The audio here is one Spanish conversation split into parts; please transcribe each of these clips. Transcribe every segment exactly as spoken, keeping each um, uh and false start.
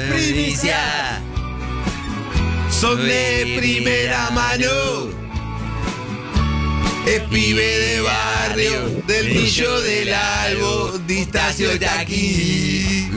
primicia. Son de primera mano. Es pibe de barrio, del millo del albo, Distacio de aquí.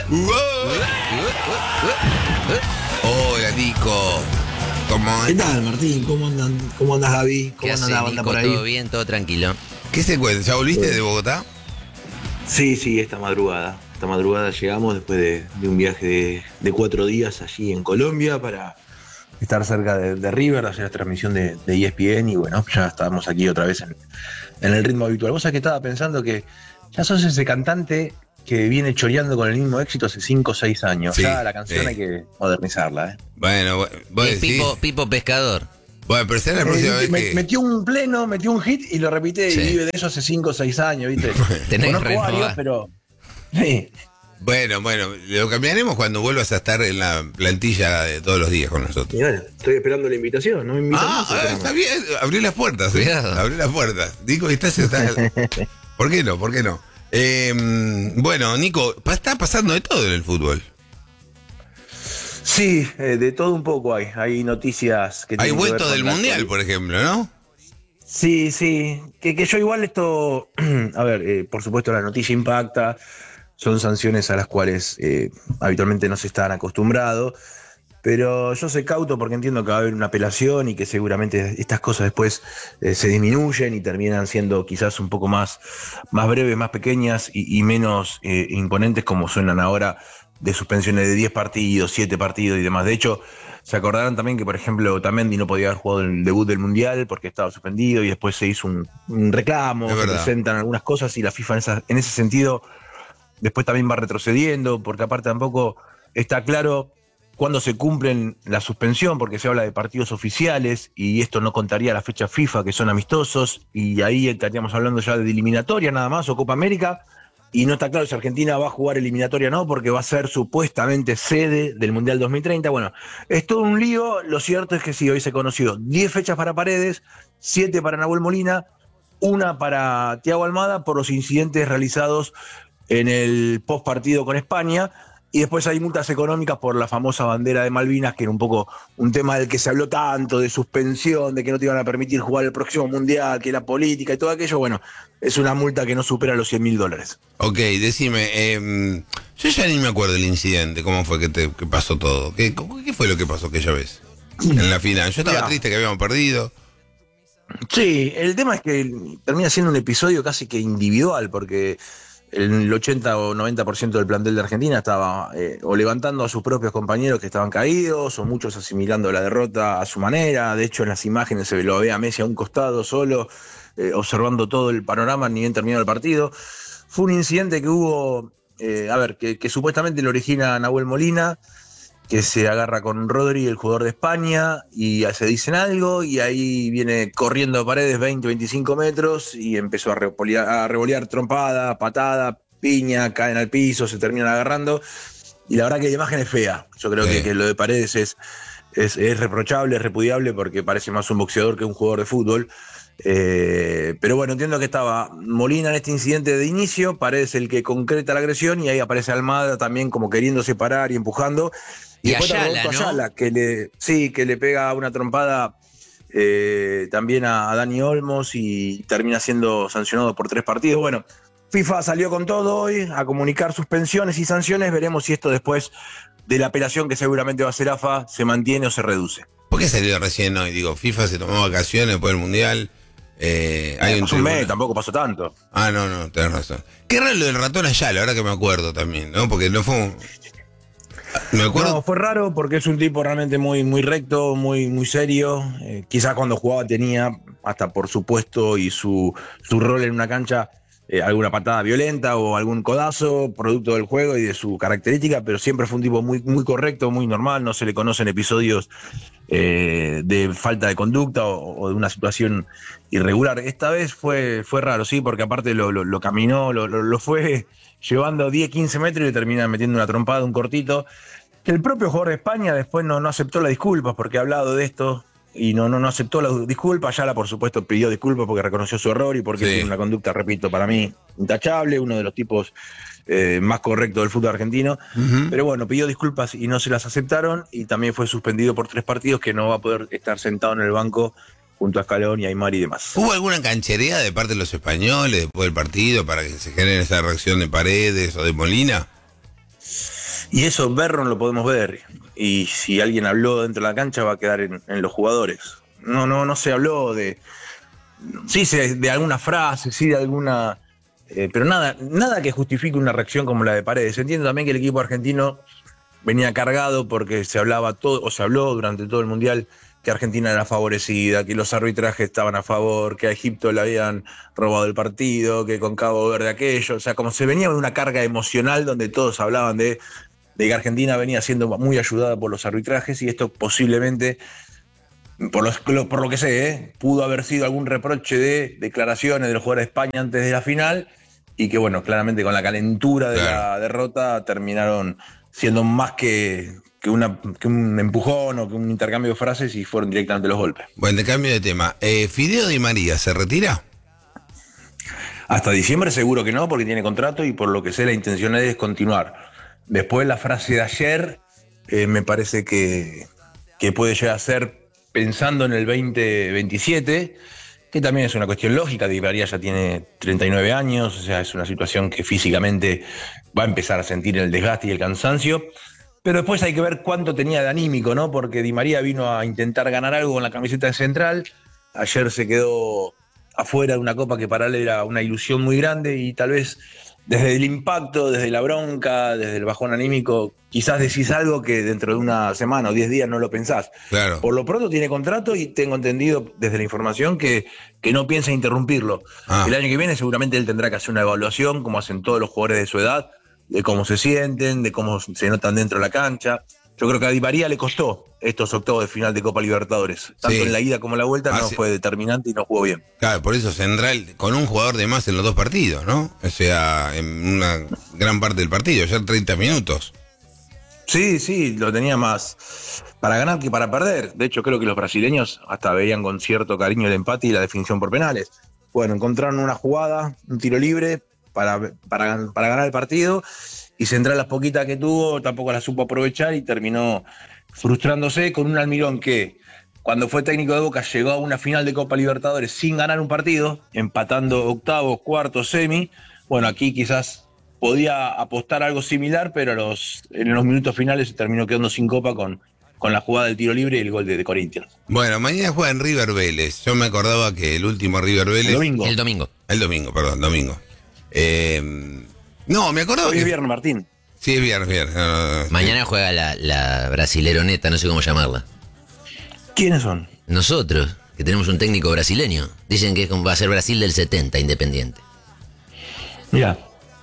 Hola, Nico. ¿Cómo ¿Qué tal, Martín? ¿Cómo andan? ¿Cómo andas, Gaby? ¿Cómo anda la banda por ahí? ¿Todo bien? ¿Todo tranquilo? ¿Qué se cuenta? ¿Ya volviste de Bogotá? Sí, sí, esta madrugada. Esta madrugada llegamos después de, de un viaje de, de cuatro días allí en Colombia para estar cerca de, de River, hacer la transmisión de, de E S P N y bueno, ya estamos aquí otra vez en, en el ritmo habitual. Vos sabés que estaba pensando que ya sos ese cantante que viene choreando con el mismo éxito hace cinco o seis años. Sí, ya la canción sí. Hay que modernizarla, ¿eh? Bueno, vos es Pipo, Pipo Pescador. Bueno, pero será la próxima eh, vez me, que... Metió un pleno, metió un hit y lo repite sí. Y vive de eso hace cinco o seis años, ¿viste? Tenés Conozco varios, pero... Sí. Bueno, bueno, lo cambiaremos cuando vuelvas a estar en la plantilla de todos los días con nosotros. Y bueno, estoy esperando la invitación, no me invitan Ah, más, ah está bien, abrí las puertas, ¿eh? Abrí las puertas. Nico, estás, estás... ¿Por qué no? ¿Por qué no? Eh, bueno, Nico, está pasando de todo en el fútbol. Sí, eh, de todo un poco hay. Hay noticias que... Hay vuelto del Mundial, por ejemplo, ¿no? Sí, sí. Que, que yo igual esto... A ver, eh, por supuesto la noticia impacta. Son sanciones a las cuales eh, habitualmente no se están acostumbrados. Pero yo soy cauto porque entiendo que va a haber una apelación y que seguramente estas cosas después eh, se disminuyen y terminan siendo quizás un poco más, más breves, más pequeñas y, y menos eh, imponentes como suenan ahora, de suspensiones de diez partidos, siete partidos y demás. De hecho, se acordarán también que, por ejemplo, Otamendi no podía haber jugado el debut del Mundial porque estaba suspendido y después se hizo un, un reclamo, se presentan algunas cosas y la FIFA en, esa, en ese sentido después también va retrocediendo, porque aparte tampoco está claro cuándo se cumplen la suspensión, porque se habla de partidos oficiales y esto no contaría la fecha FIFA, que son amistosos, y ahí estaríamos hablando ya de eliminatoria nada más, o Copa América, y no está claro si Argentina va a jugar eliminatoria o no, porque va a ser supuestamente sede del Mundial dos mil treinta. Bueno, es todo un lío. Lo cierto es que sí, hoy se conoció diez fechas para Paredes, siete para Nahuel Molina, una para Thiago Almada por los incidentes realizados en el post partido con España, y después hay multas económicas por la famosa bandera de Malvinas, que era un poco un tema del que se habló tanto, de suspensión, de que no te iban a permitir jugar el próximo Mundial, que la política y todo aquello. Bueno, es una multa que no supera los cien mil dólares. Ok, decime, eh, yo ya ni me acuerdo del incidente, cómo fue que, te, que pasó todo. ¿Qué, ¿Qué fue lo que pasó aquella vez en la final? Yo estaba ya. triste que habíamos perdido. Sí, el tema es que termina siendo un episodio casi que individual, porque el ochenta o noventa por ciento del plantel de Argentina estaba eh, o levantando a sus propios compañeros que estaban caídos, o muchos asimilando la derrota a su manera. De hecho, en las imágenes se lo ve a Messi a un costado solo, eh, observando todo el panorama ni bien terminado el partido. Fue un incidente que hubo, eh, a ver, que, que supuestamente lo origina Nahuel Molina, que se agarra con Rodri, el jugador de España, y se dicen algo, y ahí viene corriendo Paredes veinte, veinticinco metros, y empezó a revolear, a revolear trompada, patada, piña, caen al piso, se terminan agarrando, y la verdad que la imagen es fea. Yo creo sí. que, que lo de Paredes es, es, es reprochable, es repudiable, porque parece más un boxeador que un jugador de fútbol. Eh, pero bueno, entiendo que estaba Molina en este incidente de inicio, Paredes el que concreta la agresión, y ahí aparece Almada también como queriendo separar y empujando. Y, y después Ayala, ¿no? Ayala, que le, sí, que le pega una trompada eh, también a, a Dani Olmos y termina siendo sancionado por tres partidos. Bueno, FIFA salió con todo hoy a comunicar suspensiones y sanciones. Veremos si esto después de la apelación que seguramente va a hacer A F A se mantiene o se reduce. ¿Por qué salió recién hoy? Digo, FIFA se tomó vacaciones después del Mundial. Eh, hay eh, un, un mes, tampoco pasó tanto. Ah, no, no, tenés razón. Qué raro lo del ratón Ayala, ahora que me acuerdo también, ¿no? Porque no fue un... Me acuerdo. No, fue raro porque es un tipo realmente muy, muy recto, muy, muy serio. Eh, quizás cuando jugaba tenía, hasta por supuesto, y su, su rol en una cancha, eh, alguna patada violenta o algún codazo, producto del juego y de su característica, pero siempre fue un tipo muy, muy correcto, muy normal. No se le conocen episodios eh, de falta de conducta o, o de una situación irregular. Esta vez fue, fue raro, sí, porque aparte lo, lo, lo caminó, lo, lo, lo fue llevando diez, quince metros y le termina metiendo una trompada, un cortito, que el propio jugador de España después no, no aceptó las disculpas porque ha hablado de esto y no, no, no aceptó la disculpa. Ayala, por supuesto, pidió disculpas porque reconoció su error y porque Sí. tiene una conducta, repito, para mí intachable, uno de los tipos eh, más correctos del fútbol argentino. Uh-huh. Pero bueno, pidió disculpas y no se las aceptaron y también fue suspendido por tres partidos, que no va a poder estar sentado en el banco junto a Scalón y Aymar y demás. ¿Hubo alguna canchería de parte de los españoles después del partido para que se genere esa reacción de Paredes o de Molina? Y eso, Berron, lo podemos ver. Y si alguien habló dentro de la cancha, va a quedar en, en los jugadores. No, no, no se habló de. Sí, se, de alguna frase, sí, de alguna. Eh, pero nada, nada que justifique una reacción como la de Paredes. Entiendo también que el equipo argentino venía cargado porque se hablaba todo, o se habló durante todo el Mundial que Argentina era favorecida, que los arbitrajes estaban a favor, que a Egipto le habían robado el partido, que con Cabo Verde aquello. O sea, como se venía de una carga emocional donde todos hablaban de. de que Argentina venía siendo muy ayudada por los arbitrajes y esto posiblemente, por, los, por lo que sé, ¿eh? pudo haber sido algún reproche de declaraciones de los jugadores de España antes de la final y que, bueno, claramente con la calentura de claro. la derrota terminaron siendo más que, que, una, que un empujón o que un intercambio de frases y fueron directamente los golpes. Bueno, de cambio de tema, eh, ¿Fideo Di María se retira? Hasta diciembre seguro que no, porque tiene contrato y por lo que sé la intención es continuar. Después la frase de ayer eh, me parece que, que puede llegar a ser pensando en el veinte veintisiete, que también es una cuestión lógica. Di María ya tiene treinta y nueve años, o sea, es una situación que físicamente va a empezar a sentir el desgaste y el cansancio. Pero después hay que ver cuánto tenía de anímico, ¿no? Porque Di María vino a intentar ganar algo con la camiseta de Central. Ayer se quedó afuera de una copa que para él era una ilusión muy grande y tal vez desde el impacto, desde la bronca, desde el bajón anímico, quizás decís algo que dentro de una semana o diez días no lo pensás. Claro. Por lo pronto tiene contrato y tengo entendido desde la información que, que no piensa interrumpirlo. Ah. El año que viene seguramente él tendrá que hacer una evaluación, como hacen todos los jugadores de su edad, de cómo se sienten, de cómo se notan dentro de la cancha. Yo creo que a Di María le costó estos octavos de final de Copa Libertadores. Tanto sí. en la ida como en la vuelta ah, no sí. fue determinante y no jugó bien. Claro, por eso Central con un jugador de más en los dos partidos, ¿no? O sea, en una gran parte del partido, ya treinta minutos. Sí, sí, lo tenía más para ganar que para perder. De hecho, creo que los brasileños hasta veían con cierto cariño el empate y la definición por penales. Bueno, encontraron una jugada, un tiro libre para, para, para ganar el partido. Y Central, las poquitas que tuvo, tampoco las supo aprovechar y terminó frustrándose con un Almirón que, cuando fue técnico de Boca, llegó a una final de Copa Libertadores sin ganar un partido, empatando octavos, cuartos, semi. Bueno, aquí quizás podía apostar algo similar, pero los, en los minutos finales se terminó quedando sin Copa con, con la jugada del tiro libre y el gol de, de Corinthians. Bueno, mañana juega en River Vélez. Yo me acordaba que el último River Vélez... El domingo. El domingo. El domingo, perdón, domingo. Eh... No, me acordaba Hoy que... es viernes, Martín. Sí, es viernes, viernes. No, no, no, Mañana sí. juega la, la brasileroneta, no sé cómo llamarla. ¿Quiénes son? Nosotros, que tenemos un técnico brasileño. Dicen que va a ser Brasil del setenta, Independiente. Mira.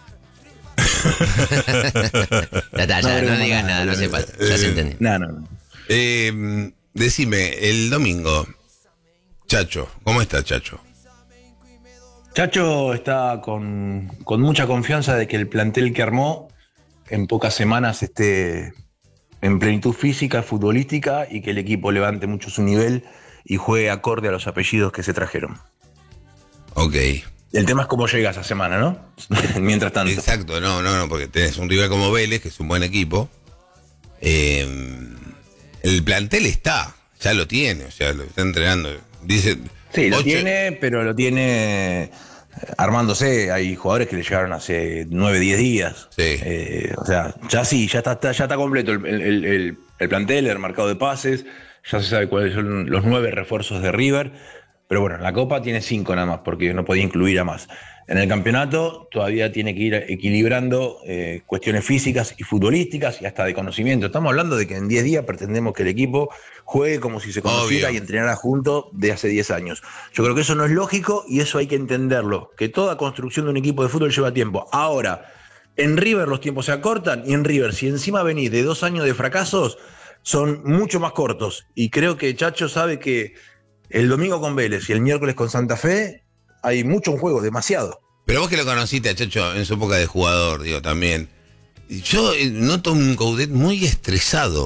ya está, ya, no, no digas nada, no hace falta. Ya eh, se entendió. No, no, no. Eh, decime, el domingo, Chacho, ¿cómo está Chacho? Chacho está con, con mucha confianza de que el plantel que armó en pocas semanas esté en plenitud física, futbolística y que el equipo levante mucho su nivel y juegue acorde a los apellidos que se trajeron. Ok. El tema es cómo llega esa semana, ¿no? Mientras tanto. Exacto, no, no, no, porque tenés un rival como Vélez, que es un buen equipo. Eh, el plantel está, ya lo tiene, o sea, lo está entrenando. Dice... Sí, lo ocho... tiene, pero lo tiene armándose. Hay jugadores que le llegaron hace nueve, diez días. Sí. Eh, o sea, ya sí, ya está, ya está completo el, el, el, el plantel, el mercado de pases. Ya se sabe cuáles son los nueve refuerzos de River. Pero bueno, en la Copa tiene cinco nada más, porque no podía incluir a más. En el campeonato todavía tiene que ir equilibrando eh, cuestiones físicas y futbolísticas y hasta de conocimiento. Estamos hablando de que en diez días pretendemos que el equipo juegue como si se conociera Obvio. y entrenara junto de hace diez años. Yo creo que eso no es lógico y eso hay que entenderlo, que toda construcción de un equipo de fútbol lleva tiempo. Ahora, en River los tiempos se acortan y en River, si encima venís de dos años de fracasos, son mucho más cortos. Y creo que Chacho sabe que el domingo con Vélez y el miércoles con Santa Fe hay mucho en juego, demasiado. Pero vos que lo conociste a Chacho en su época de jugador, digo, también. Yo noto un Coudet muy estresado. O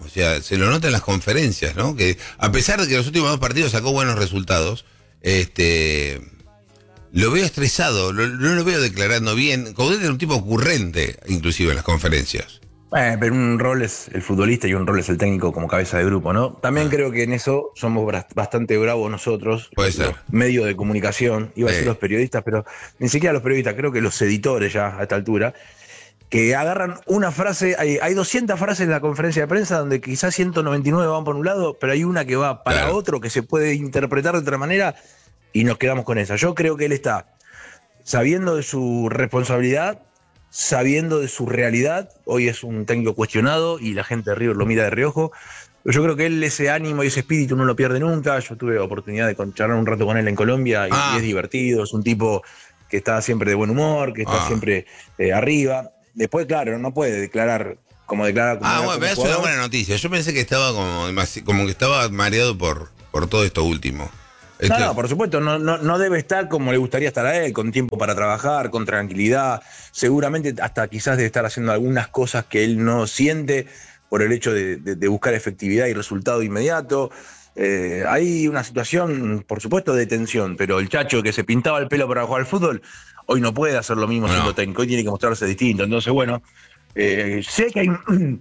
O sea, se lo nota en las conferencias, ¿no? Que a pesar de que los últimos dos partidos sacó buenos resultados, este... lo veo estresado, no lo, lo veo declarando bien. Coudet es un tipo ocurrente, inclusive en las conferencias. Eh, pero un rol es el futbolista y un rol es el técnico como cabeza de grupo, ¿no? También ah. creo que en eso somos bastante bravos nosotros, Puede los ser. medios de comunicación, iba a decir Sí. los periodistas, pero ni siquiera los periodistas, creo que los editores ya a esta altura, que agarran una frase, hay, hay doscientas frases en la conferencia de prensa donde quizás ciento noventa y nueve van por un lado, pero hay una que va para Claro. otro, que se puede interpretar de otra manera, y nos quedamos con esa. Yo creo que él está sabiendo de su responsabilidad, sabiendo de su realidad. Hoy es un técnico cuestionado y la gente de River lo mira de reojo. Pero yo creo que él ese ánimo y ese espíritu no lo pierde nunca. Yo tuve oportunidad de charlar un rato con él en Colombia y, Ah. y es divertido. Es un tipo que está siempre de buen humor, que está Ah. siempre eh, arriba. Después, claro, no puede declarar como declara como Ah, era bueno, como me hace una jugador. buena noticia. Yo pensé que estaba como, demasi- como que estaba mareado por, por todo esto último. No, Este- no, por supuesto, no, no, no debe estar como le gustaría estar a él, con tiempo para trabajar, con tranquilidad. Seguramente hasta quizás debe estar haciendo algunas cosas que él no siente por el hecho de, de- de buscar efectividad y resultado inmediato. Eh, hay una situación, por supuesto, de tensión, pero el Chacho que se pintaba el pelo para jugar al fútbol, hoy no puede hacer lo mismo No. siendo técnico, hoy tiene que mostrarse distinto. Entonces, bueno, eh, sé que hay...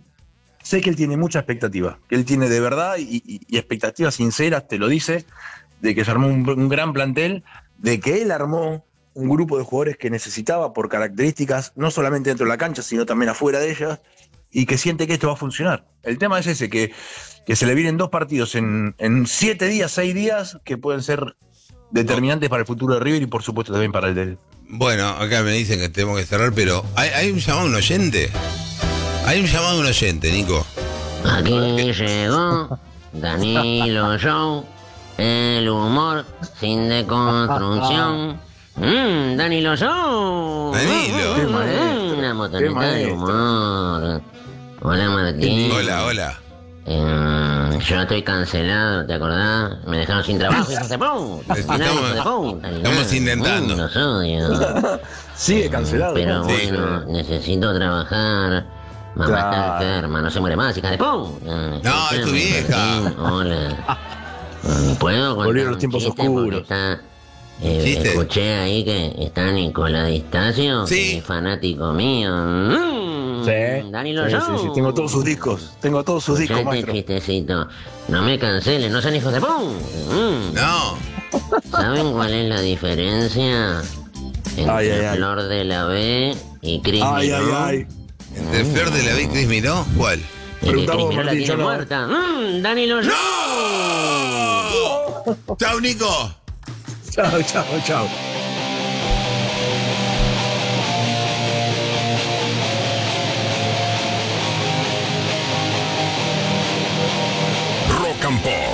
Sé que él tiene mucha expectativa, que él tiene de verdad y, y- y expectativas sinceras, te lo dice, de que se armó un, un gran plantel, de que él armó un grupo de jugadores que necesitaba por características, no solamente dentro de la cancha, sino también afuera de ellas, y que siente que esto va a funcionar. El tema es ese, que, que se le vienen dos partidos en, en siete días, seis días, que pueden ser determinantes para el futuro de River y por supuesto también para el de él. Bueno, acá me dicen que tenemos que cerrar, pero ¿hay, hay un llamado de un oyente? Hay un llamado de un oyente, Nico. Aquí llegó Danilo Show, el humor sin deconstrucción. Mmm, Danilo Show. Danilo. Qué Mm, maestro, la qué motoneta del maestro. humor. Hola Martín. Hola, hola. Eh, yo estoy cancelado, ¿te acordás? Me dejaron sin trabajo, hijos de puta. Estamos- Hijos de puta, estamos nada. intentando. Mm, los odio. Sigue cancelado. Pero ¿no? Sí. bueno, necesito trabajar. Mamá está Claro. enferma, no se muere más, hija de pum. No, es tu vieja. Hola. Mm, ¿Puedo contar Volvieron los un tiempos chiste? oscuros. Porque está, eh, ¿Chiste? escuché ahí que está Nicolás Distacio, Sí. que es fanático mío. Mm, Sí, Danilo sí, Show. sí, sí, tengo todos sus discos, tengo todos sus discos, Escuchá este maestro. chistecito. No me cancelen, no sean hijos de pum. Mm. No. ¿Saben cuál es la diferencia entre Ay, ay, ay. Flor de la B y Cris Ay, ay, Miró? ay. ¿Entre Flor de la B y Cris Miró? ¿Cuál? Y que Preguntá Cris vos, Miró la Martín, tiene yo no. muerta. Mm, Danilo Show. ¡No! ¡Chao, Nico! Chao, chao, chao. Rock and Pop.